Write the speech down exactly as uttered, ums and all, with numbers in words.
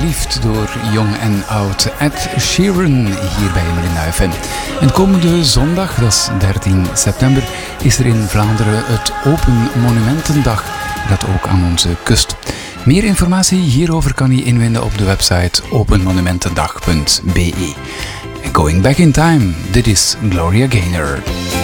geliefd door jong en oud. Ed Sheeran hier bij Linda F M. En komende zondag, dat is dertien september, is er in Vlaanderen het Open Monumentendag. Dat ook aan onze kust. Meer informatie hierover kan je invinden op de website open monumentendag punt b e. Going back in time, dit is Gloria Gaynor.